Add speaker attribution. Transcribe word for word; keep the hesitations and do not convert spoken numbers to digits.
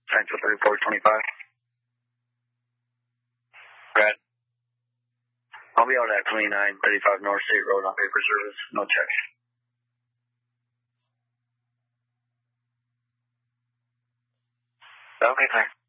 Speaker 1: Central thirty-four twenty-five. Brad. I'll be out at twenty-nine thirty-five North State Road on paper service. No check. Okay, thanks.